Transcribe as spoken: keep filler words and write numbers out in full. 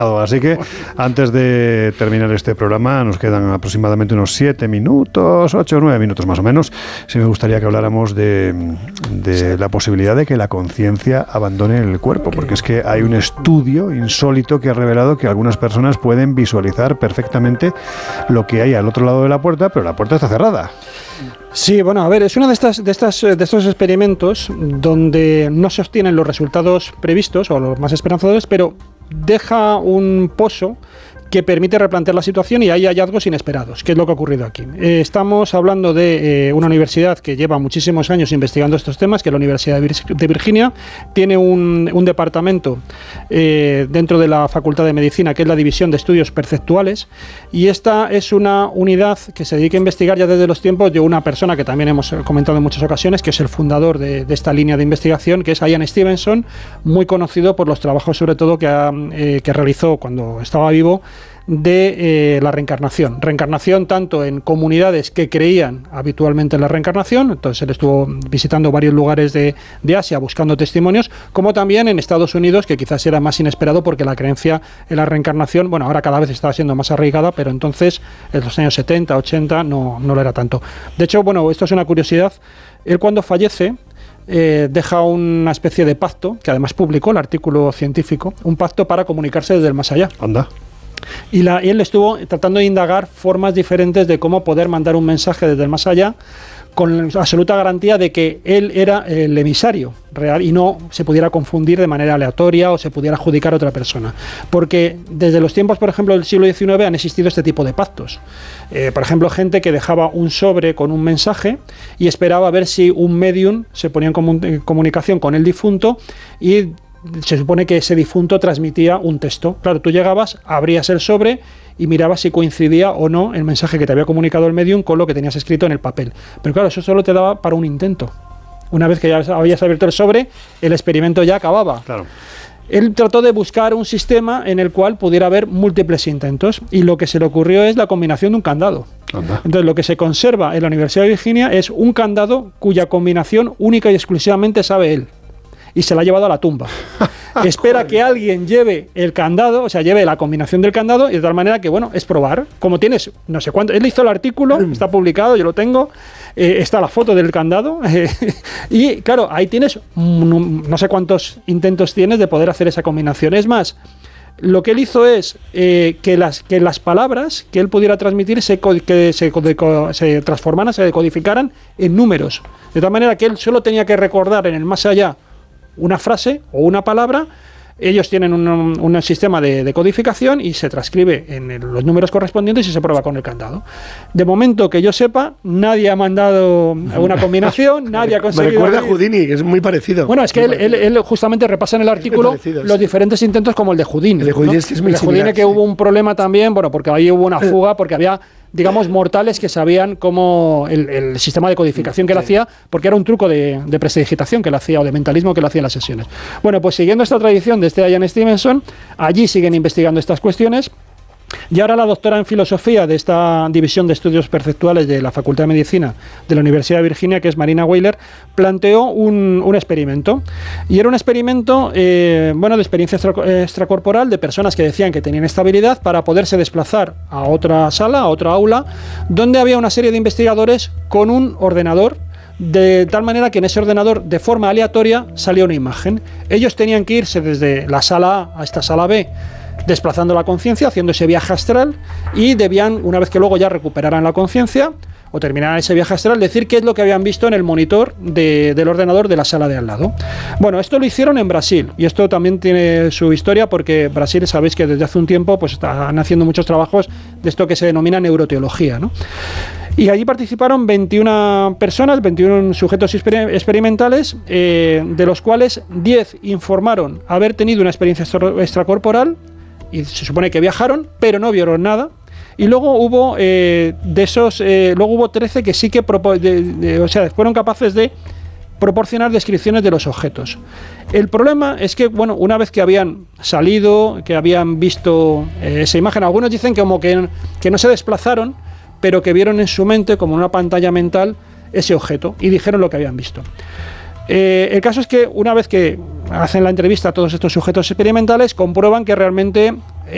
Así que antes de terminar este programa, nos quedan aproximadamente unos siete minutos, ocho o nueve minutos más o menos. Sí me gustaría que habláramos de, de la posibilidad de que la conciencia abandone el cuerpo, porque es que hay un estudio insólito que ha revelado que algunas personas pueden visualizar perfectamente lo que hay al otro lado de la puerta, pero la puerta está cerrada. Sí, bueno, a ver, es uno de estas, de estas, de estos experimentos donde no se obtienen los resultados previstos o los más esperanzadores, pero deja un pozo que permite replantear la situación y hay hallazgos inesperados, que es lo que ha ocurrido aquí. Eh, estamos hablando de eh, una universidad que lleva muchísimos años investigando estos temas, que es la Universidad de, Vir- de Virginia. Tiene un, un departamento eh, dentro de la Facultad de Medicina, que es la División de Estudios Perceptuales, y esta es una unidad que se dedica a investigar ya desde los tiempos de una persona que también hemos comentado en muchas ocasiones, que es el fundador de, de esta línea de investigación, que es Ian Stevenson, muy conocido por los trabajos sobre todo que, ha, eh, que realizó cuando estaba vivo, de eh, la reencarnación. Reencarnación tanto en comunidades que creían habitualmente en la reencarnación, entonces él estuvo visitando varios lugares de, de Asia buscando testimonios, como también en Estados Unidos, que quizás era más inesperado porque la creencia en la reencarnación, bueno, ahora cada vez está siendo más arraigada, pero entonces en los años setenta, ochenta no, no lo era tanto. De hecho, bueno, esto es una curiosidad, él cuando fallece Eh, deja una especie de pacto, que además publicó el artículo científico, un pacto para comunicarse desde el más allá. Anda. Y, la, y él estuvo tratando de indagar formas diferentes de cómo poder mandar un mensaje desde el más allá, con absoluta garantía de que él era el emisario real y no se pudiera confundir de manera aleatoria o se pudiera adjudicar a otra persona. Porque desde los tiempos, por ejemplo, del siglo diecinueve han existido este tipo de pactos. Eh, por ejemplo, gente que dejaba un sobre con un mensaje y esperaba a ver si un medium se ponía en, comun- en comunicación con el difunto y se supone que ese difunto transmitía un texto. Claro, tú llegabas, abrías el sobre y mirabas si coincidía o no el mensaje que te había comunicado el medium con lo que tenías escrito en el papel. Pero claro, eso solo te daba para un intento. Una vez que ya habías abierto el sobre, el experimento ya acababa. Claro. Él trató de buscar un sistema en el cual pudiera haber múltiples intentos y lo que se le ocurrió es la combinación de un candado. Anda. Entonces, lo que se conserva en la Universidad de Virginia es un candado cuya combinación única y exclusivamente sabe él. Y se la ha llevado a la tumba. Espera que alguien lleve el candado, o sea, lleve la combinación del candado, y de tal manera que, bueno, es probar. Como tienes, no sé cuánto, él hizo el artículo, está publicado, yo lo tengo, eh, está la foto del candado, eh, y claro, ahí tienes, no, no sé cuántos intentos tienes de poder hacer esa combinación. Es más, lo que él hizo es eh, que, las, que las palabras que él pudiera transmitir se, que se, se transformaran, se decodificaran en números. De tal manera que él solo tenía que recordar en el más allá una frase o una palabra, ellos tienen un, un sistema de, de codificación y se transcribe en el, los números correspondientes y se prueba con el candado. De momento que yo sepa, nadie ha mandado una combinación, nadie ha conseguido... Me recuerda a Houdini, que es muy parecido. Bueno, es que él, él, él justamente repasa en el artículo parecido, los sí. diferentes intentos como el de Houdini. El de Houdini ¿no? es que es muy el de Houdini similar, que sí. hubo un problema también, bueno, porque ahí hubo una fuga, porque había, digamos, mortales que sabían cómo el, el sistema de codificación que él hacía, porque era un truco de, de prestidigitación que él hacía, o de mentalismo que él hacía en las sesiones. Bueno, pues siguiendo esta tradición de este Ian Stevenson, allí siguen investigando estas cuestiones. Y ahora la doctora en filosofía de esta división de estudios perceptuales de la Facultad de Medicina de la Universidad de Virginia, que es Marina Weiler, planteó un, un experimento. Y era un experimento eh, bueno, de experiencia extra, extracorporal de personas que decían que tenían esta habilidad para poderse desplazar a otra sala, a otra aula, donde había una serie de investigadores con un ordenador, de tal manera que en ese ordenador, de forma aleatoria, salía una imagen. Ellos tenían que irse desde la sala A a esta sala B, desplazando la conciencia, haciendo ese viaje astral, y debían, una vez que luego ya recuperaran la conciencia o terminaran ese viaje astral, decir qué es lo que habían visto en el monitor de, del ordenador de la sala de al lado. Bueno, esto lo hicieron en Brasil, y esto también tiene su historia porque Brasil, sabéis que desde hace un tiempo pues están haciendo muchos trabajos de esto que se denomina neuroteología, ¿no? Y allí participaron veintiuna personas, veintiún sujetos exper- experimentales, eh, de los cuales diez informaron haber tenido una experiencia extra- extracorporal, y se supone que viajaron, pero no vieron nada. Y luego hubo eh, de esos, eh, luego hubo trece que sí que, propo- de, de, o sea, fueron capaces de proporcionar descripciones de los objetos. El problema es que, bueno, una vez que habían salido, que habían visto eh, esa imagen, algunos dicen que como que, que no se desplazaron, pero que vieron en su mente, como en una pantalla mental, ese objeto y dijeron lo que habían visto. Eh, el caso es que una vez que hacen la entrevista a todos estos sujetos experimentales, comprueban que realmente